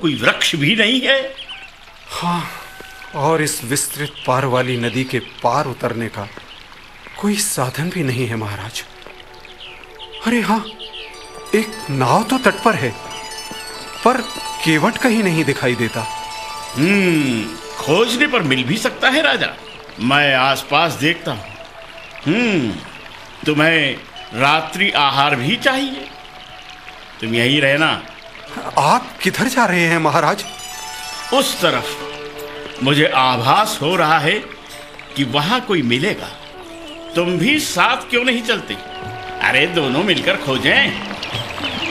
कोई वृक्ष भी नहीं है। हाँ, और इस विस्तृत पार वाली नदी के पार उतरने का कोई साधन भी नहीं है महाराज। अरे हाँ, एक नाव तो तट पर है, पर केवट कहीं नहीं दिखाई देता। खोजने पर मिल भी सकता है राजा। मैं आसपास देखता हूँ। तुम्हें रात्रि आहार भी चाहिए, तुम यहीं रहना। आप किधर जा रहे हैं महाराज? उस तरफ। मुझे आभास हो रहा है कि वहां कोई मिलेगा। तुम भी साथ क्यों नहीं चलते? अरे दोनों मिलकर खोजें।